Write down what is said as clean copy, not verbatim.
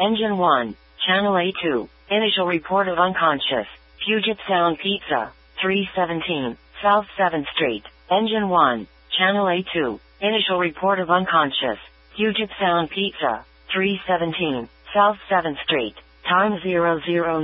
Engine 1, Channel A2, initial report of unconscious, Puget Sound Pizza, 317, South 7th Street. Engine 1, Channel A2, initial report of unconscious, Puget Sound Pizza, 317, South 7th Street. Time 00.